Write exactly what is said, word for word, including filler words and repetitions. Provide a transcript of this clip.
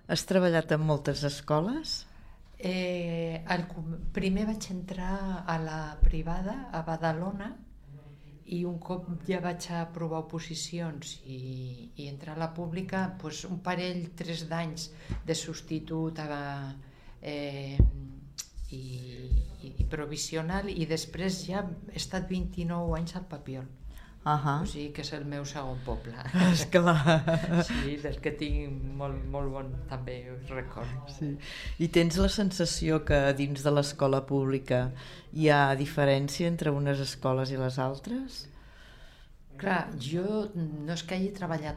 Has treballat en moltes escoles? Eh, el, primer vaig entrar a la privada a Badalona i un cop ja vaig aprovar oposicions i, i entrar a la pública, doncs un parell, tres d'anys de substitut a, eh, i, i, i provisional, i després ja he estat vint-i-nou anys al Papiol. Uh-huh. O sigui que és el meu segon poble. Esclar. Sí, del que tinc molt, molt bon també record. Sí. I tens la sensació que dins de l'escola pública hi ha diferència entre unes escoles i les altres? Clar, jo no és que hagi treballat